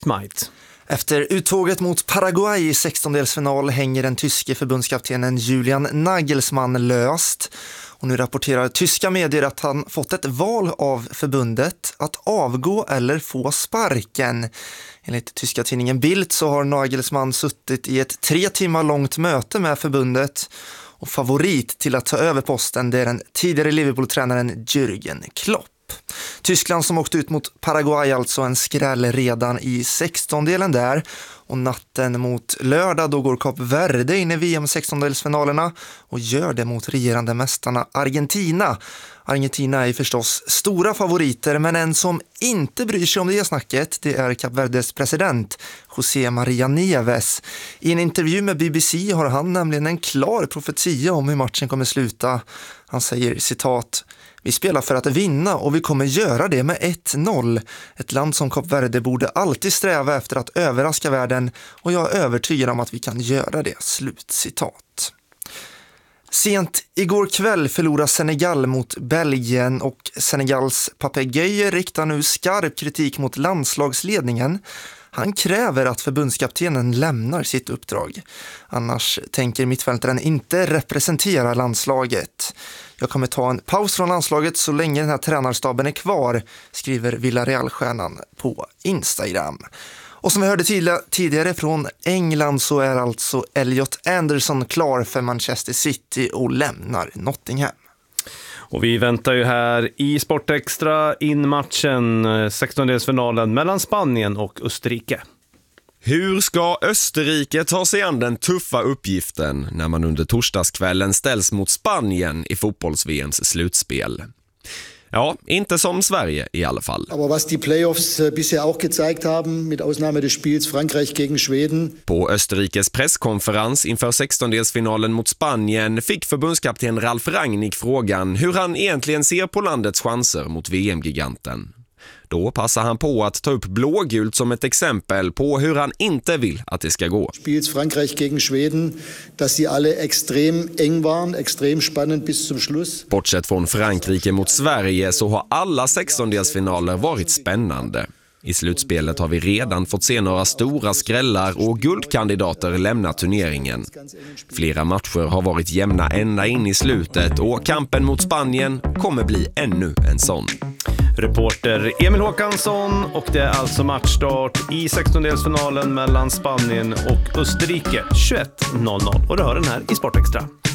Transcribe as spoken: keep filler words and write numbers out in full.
Smite. Efter uttåget mot Paraguay i sextondelsfinal hänger den tyske förbundskaptenen Julian Nagelsmann löst. Och nu rapporterar tyska medier att han fått ett val av förbundet att avgå eller få sparken. Enligt tyska tidningen Bild så har Nagelsmann suttit i ett tre timmar långt möte med förbundet. Och favorit till att ta över posten det är den tidigare Liverpool-tränaren Jürgen Klopp. Tyskland som åkte ut mot Paraguay, alltså en skräll redan i sextondelen där. Och natten mot lördag då går Kap Verde in i V M sextondelsfinalerna och gör det mot regerande mästarna Argentina. Argentina är förstås stora favoriter, men en som inte bryr sig om det snacket, det är Kap Verdes president José Maria Neves. I en intervju med B B C har han nämligen en klar profetia om hur matchen kommer sluta. Han säger citat: "Vi spelar för att vinna och vi kommer göra det med ett noll. Ett land som Kap Verde borde alltid sträva efter att överraska världen och jag är övertygad om att vi kan göra det." Slut citat. Sent igår kväll förlorar Senegal mot Belgien och Senegals Pape Gueye riktar nu skarp kritik mot landslagsledningen. Han kräver att förbundskaptenen lämnar sitt uppdrag. Annars tänker mittfältaren inte representera landslaget. "Jag kommer ta en paus från landslaget så länge den här tränarstaben är kvar", skriver Villarreal-stjärnan på Instagram. Och som vi hörde tidigare från England så är alltså Elliot Anderson klar för Manchester City och lämnar Nottingham. Och vi väntar ju här i Sportextra in matchen, sextondelsfinalen mellan Spanien och Österrike. Hur ska Österrike ta sig an den tuffa uppgiften när man under torsdagskvällen ställs mot Spanien i fotbolls-V M:s slutspel? Ja, inte som Sverige i alla fall. Aber was die Playoffs bisher auch gezeigt haben, mit Ausnahme des Spiels Frankreich gegen Schweden. På Österrikes presskonferens inför sextondelsfinalen mot Spanien fick förbundskapten Ralf Rangnick frågan hur han egentligen ser på landets chanser mot V M-giganten. Då passar han på att ta upp blågult som ett exempel på hur han inte vill att det ska gå. Spiels Frankreich gegen Schweden, dass sie alle extrem eng waren, extrem spannend bis zum Schluss. Bortsett från Frankrike mot Sverige så har alla sextondelsfinaler varit spännande. I slutspelet har vi redan fått se några stora skrällar och guldkandidater lämna turneringen. Flera matcher har varit jämna ända in i slutet och kampen mot Spanien kommer bli ännu en sån. Reporter Emil Håkansson, och det är alltså matchstart i sextondelsfinalen mellan Spanien och Österrike tjugoett noll noll. Och du hör den här i Sportextra.